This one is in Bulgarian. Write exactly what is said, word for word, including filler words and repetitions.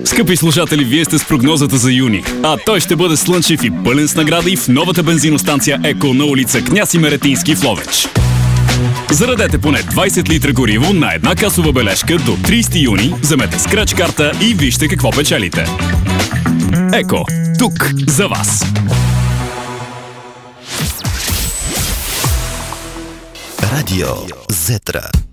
Скъпи слушатели, вие сте с прогнозата за юни, а той ще бъде слънчев и пълен с награди в новата бензиностанция Еко на улица Княз Имеретински в Ловеч. Зарадете поне двайсет литра гориво на една касова бележка до трийсети юни, вземете скреч карта и вижте какво печелите. Еко, тук за вас. Радио Зетра.